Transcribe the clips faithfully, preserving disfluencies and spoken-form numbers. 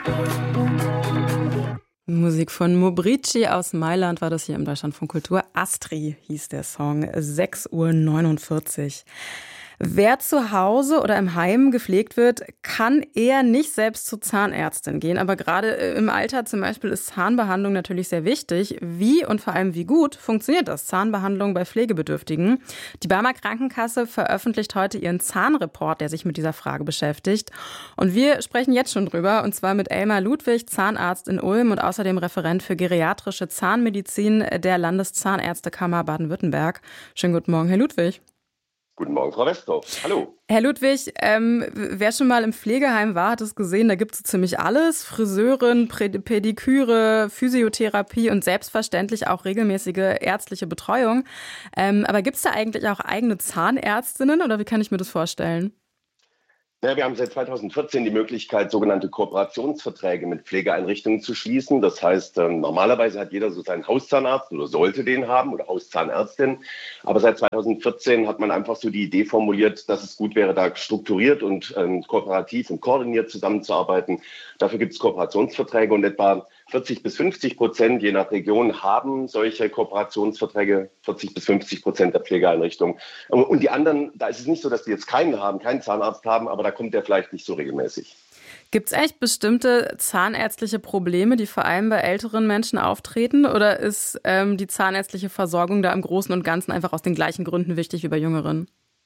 Musik von Mobrici aus Mailand war das hier im Deutschlandfunk Kultur. Astri hieß der Song, sechs Uhr neunundvierzig. Wer zu Hause oder im Heim gepflegt wird, kann eher nicht selbst zur Zahnärztin gehen. Aber gerade im Alter zum Beispiel ist Zahnbehandlung natürlich sehr wichtig. Wie und vor allem wie gut funktioniert das? Zahnbehandlung bei Pflegebedürftigen. Die Barmer Krankenkasse veröffentlicht heute ihren Zahnreport, der sich mit dieser Frage beschäftigt. Und wir sprechen jetzt schon drüber, und zwar mit Elmar Ludwig, Zahnarzt in Ulm und außerdem Referent für geriatrische Zahnmedizin der Landeszahnärztekammer Baden-Württemberg. Schönen guten Morgen, Herr Ludwig. Guten Morgen, Frau Westhoff. Hallo. Herr Ludwig, ähm, wer schon mal im Pflegeheim war, hat es gesehen, da gibt es so ziemlich alles. Friseurin, Pediküre, Physiotherapie und selbstverständlich auch regelmäßige ärztliche Betreuung. Ähm, aber gibt es da eigentlich auch eigene Zahnärztinnen oder wie kann ich mir das vorstellen? Ja, wir haben seit zweitausendvierzehn die Möglichkeit, sogenannte Kooperationsverträge mit Pflegeeinrichtungen zu schließen. Das heißt, normalerweise hat jeder so seinen Hauszahnarzt oder sollte den haben oder Hauszahnärztin. Aber seit zweitausendvierzehn hat man einfach so die Idee formuliert, dass es gut wäre, da strukturiert und ähm, kooperativ und koordiniert zusammenzuarbeiten. Dafür gibt es Kooperationsverträge und etwa vierzig bis fünfzig Prozent, je nach Region, haben solche Kooperationsverträge, vierzig bis fünfzig Prozent der Pflegeeinrichtungen. Und die anderen, da ist es nicht so, dass die jetzt keinen haben, keinen Zahnarzt haben, aber da kommt der vielleicht nicht so regelmäßig. Gibt es eigentlich bestimmte zahnärztliche Probleme, die vor allem bei älteren Menschen auftreten? Oder ist ähm, die zahnärztliche Versorgung da im Großen und Ganzen einfach aus den gleichen Gründen wichtig wie bei Jüngeren?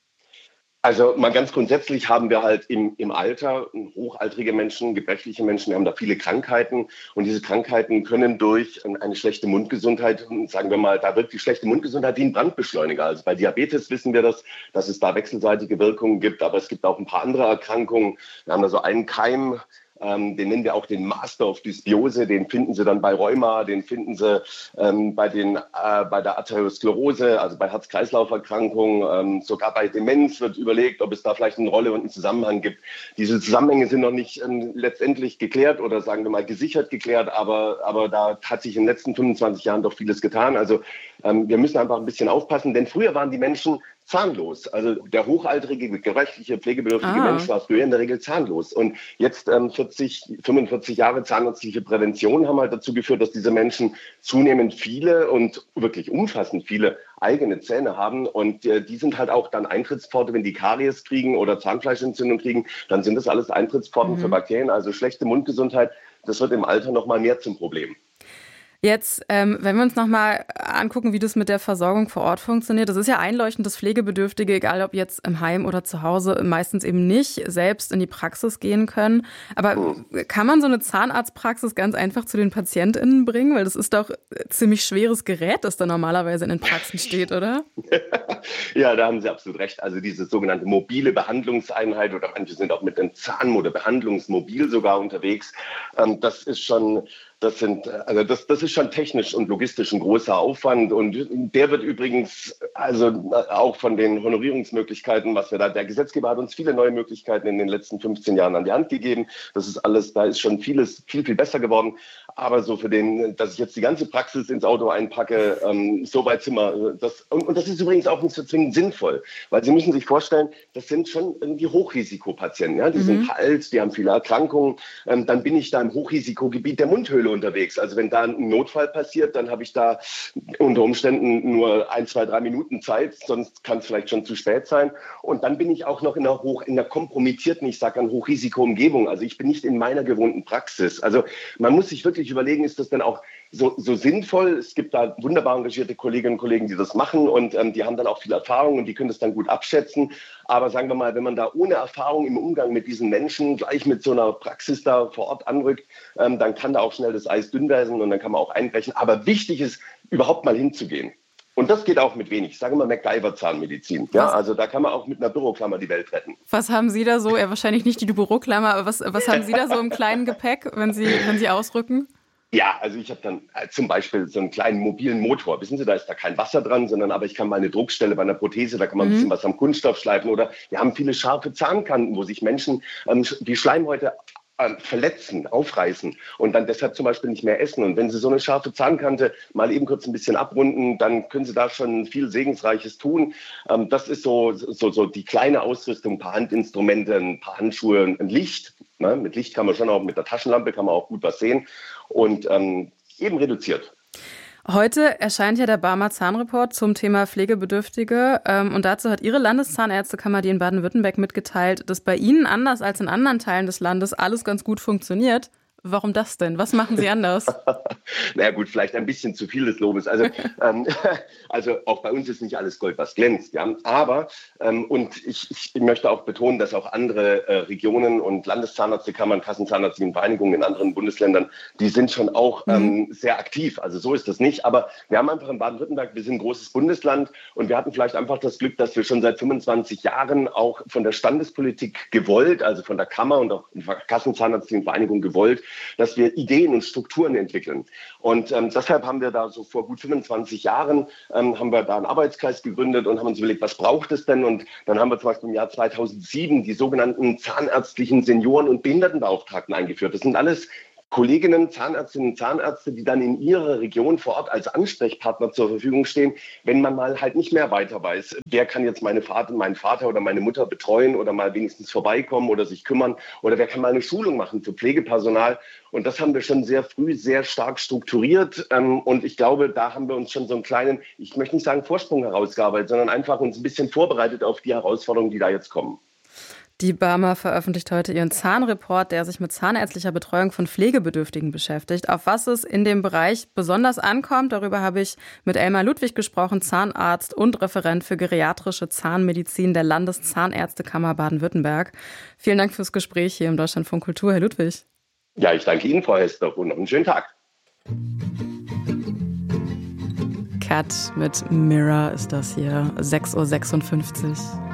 Also mal ganz grundsätzlich haben wir halt im, im Alter hochaltrige Menschen, gebrechliche Menschen, wir haben da viele Krankheiten und diese Krankheiten können durch eine schlechte Mundgesundheit, sagen wir mal, da wirkt die schlechte Mundgesundheit wie ein Brandbeschleuniger. Also bei Diabetes wissen wir das, dass es da wechselseitige Wirkungen gibt, aber es gibt auch ein paar andere Erkrankungen. Wir haben da so einen Keim, Ähm, den nennen wir auch den Master of Dysbiose, den finden Sie dann bei Rheuma, den finden Sie ähm, bei, den, äh, bei der Arteriosklerose, also bei Herz-Kreislauf-Erkrankungen, ähm, sogar bei Demenz wird überlegt, ob es da vielleicht eine Rolle und einen Zusammenhang gibt. Diese Zusammenhänge sind noch nicht ähm, letztendlich geklärt oder sagen wir mal gesichert geklärt, aber, aber da hat sich in den letzten fünfundzwanzig Jahren doch vieles getan. Also ähm, wir müssen einfach ein bisschen aufpassen, denn früher waren die Menschen zahnlos. Also der hochaltrige, gebrechliche, pflegebedürftige Ah. Mensch war früher in der Regel zahnlos. Und jetzt ähm, vierzig, fünfundvierzig Jahre zahnärztliche Prävention haben halt dazu geführt, dass diese Menschen zunehmend viele und wirklich umfassend viele eigene Zähne haben. Und äh, die sind halt auch dann Eintrittspforte, wenn die Karies kriegen oder Zahnfleischentzündung kriegen, dann sind das alles Eintrittspforten Mhm. für Bakterien. Also schlechte Mundgesundheit, das wird im Alter noch mal mehr zum Problem. Jetzt, ähm, wenn wir uns nochmal angucken, wie das mit der Versorgung vor Ort funktioniert, das ist ja einleuchtend, dass Pflegebedürftige, egal ob jetzt im Heim oder zu Hause, meistens eben nicht selbst in die Praxis gehen können. Aber kann man so eine Zahnarztpraxis ganz einfach zu den PatientInnen bringen? Weil das ist doch ein ziemlich schweres Gerät, das da normalerweise in den Praxen steht, oder? Ja, da haben Sie absolut recht. Also diese sogenannte mobile Behandlungseinheit oder manche sind auch mit einem Zahn- oder Behandlungsmobil sogar unterwegs. Ähm, das ist schon... Das, sind, also das, das ist schon technisch und logistisch ein großer Aufwand und der wird übrigens also auch von den Honorierungsmöglichkeiten, was wir da, der Gesetzgeber hat uns viele neue Möglichkeiten in den letzten fünfzehn Jahren an die Hand gegeben. Das ist alles, da ist schon vieles viel, viel besser geworden. Aber so für den, dass ich jetzt die ganze Praxis ins Auto einpacke, ähm, so weit sind wir. Das, und, und das ist übrigens auch nicht so zwingend sinnvoll, weil Sie müssen sich vorstellen, das sind schon irgendwie Hochrisikopatienten. Ja? Die Mhm. sind alt, die haben viele Erkrankungen. Ähm, dann bin ich da im Hochrisikogebiet der Mundhöhle unterwegs. Also wenn da ein Notfall passiert, dann habe ich da unter Umständen nur ein, zwei, drei Minuten Zeit, sonst kann es vielleicht schon zu spät sein. Und dann bin ich auch noch in einer, hoch, in einer kompromittierten, ich sage an Hochrisikoumgebung. Also ich bin nicht in meiner gewohnten Praxis. Also man muss sich wirklich überlegen, ist das denn auch so, so sinnvoll? Es gibt da wunderbar engagierte Kolleginnen und Kollegen, die das machen und ähm, die haben dann auch viel Erfahrung und die können das dann gut abschätzen. Aber sagen wir mal, wenn man da ohne Erfahrung im Umgang mit diesen Menschen gleich mit so einer Praxis da vor Ort anrückt, ähm, dann kann da auch schnell das Eis dünn werden und dann kann man auch einbrechen. Aber wichtig ist, überhaupt mal hinzugehen. Und das geht auch mit wenig. Ich sage immer MacGyver-Zahnmedizin. Ja, also da kann man auch mit einer Büroklammer die Welt retten. Was haben Sie da so? Ja, wahrscheinlich nicht die Büroklammer, aber was, was haben Sie da so im kleinen Gepäck, wenn Sie, wenn Sie ausrücken? Ja, also ich habe dann äh, zum Beispiel so einen kleinen mobilen Motor. Wissen Sie, da ist da kein Wasser dran, sondern aber ich kann mal eine Druckstelle bei einer Prothese, da kann man ein bisschen was am Kunststoff schleifen. Oder wir haben viele scharfe Zahnkanten, wo sich Menschen ähm, die Schleimhäute äh, verletzen, aufreißen und dann deshalb zum Beispiel nicht mehr essen. Und wenn Sie so eine scharfe Zahnkante mal eben kurz ein bisschen abrunden, dann können Sie da schon viel Segensreiches tun. Ähm, das ist so, so, so die kleine Ausrüstung, ein paar Handinstrumente, ein paar Handschuhe, ein Licht. Ne? Mit Licht kann man schon auch, mit der Taschenlampe kann man auch gut was sehen und ähm, eben reduziert. Heute erscheint ja der Barmer Zahnreport zum Thema Pflegebedürftige. Und dazu hat Ihre Landeszahnärztekammer, die in Baden-Württemberg, mitgeteilt, dass bei Ihnen anders als in anderen Teilen des Landes alles ganz gut funktioniert. Warum das denn? Was machen Sie anders? Naja gut, vielleicht ein bisschen zu viel des Lobes. Also, ähm, also auch bei uns ist nicht alles Gold, was glänzt. Ja? Aber, ähm, und ich, ich möchte auch betonen, dass auch andere äh, Regionen und Landeszahnarztekammern, Kassenzahnärztlichen Vereinigungen in anderen Bundesländern, die sind schon auch ähm, sehr aktiv. Also so ist das nicht. Aber wir haben einfach in Baden-Württemberg, wir sind ein großes Bundesland und wir hatten vielleicht einfach das Glück, dass wir schon seit fünfundzwanzig Jahren auch von der Standespolitik gewollt, also von der Kammer und auch von der Kassenzahnärztlichen Vereinigung gewollt, dass wir Ideen und Strukturen entwickeln. Und ähm, deshalb haben wir da so vor gut fünfundzwanzig Jahren ähm, haben wir da einen Arbeitskreis gegründet und haben uns überlegt, was braucht es denn? Und dann haben wir zum Beispiel im Jahr zweitausendsieben die sogenannten zahnärztlichen Senioren- und Behindertenbeauftragten eingeführt. Das sind alles Kolleginnen, Zahnärztinnen und Zahnärzte, die dann in ihrer Region vor Ort als Ansprechpartner zur Verfügung stehen, wenn man mal halt nicht mehr weiter weiß. Wer kann jetzt meine Vater, meinen Vater oder meine Mutter betreuen oder mal wenigstens vorbeikommen oder sich kümmern oder wer kann mal eine Schulung machen für Pflegepersonal? Und das haben wir schon sehr früh sehr stark strukturiert. Und ich glaube, da haben wir uns schon so einen kleinen, ich möchte nicht sagen Vorsprung herausgearbeitet, sondern einfach uns ein bisschen vorbereitet auf die Herausforderungen, die da jetzt kommen. Die Barmer veröffentlicht heute ihren Zahnreport, der sich mit zahnärztlicher Betreuung von Pflegebedürftigen beschäftigt. Auf was es in dem Bereich besonders ankommt, darüber habe ich mit Elmar Ludwig gesprochen, Zahnarzt und Referent für geriatrische Zahnmedizin der Landeszahnärztekammer Baden-Württemberg. Vielen Dank fürs Gespräch hier im Deutschlandfunk Kultur, Herr Ludwig. Ja, ich danke Ihnen, Frau Hester, und noch einen schönen Tag. Cat mit Mirror ist das hier, sechs Uhr sechsundfünfzig.